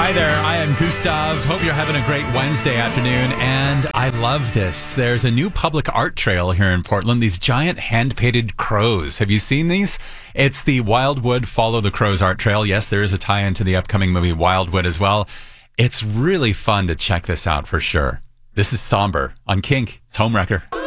Hi there, I am Gustav. Hope you're having a great Wednesday afternoon, and I love this. There's a new public art trail here in Portland, these giant hand-painted crows. Have you seen these? It's the Wildwood Follow the Crows art trail. Yes, there is a tie-in to the upcoming movie Wildwood as well. It's really fun to check this out for sure. This is Somber on Kink. It's Homewrecker.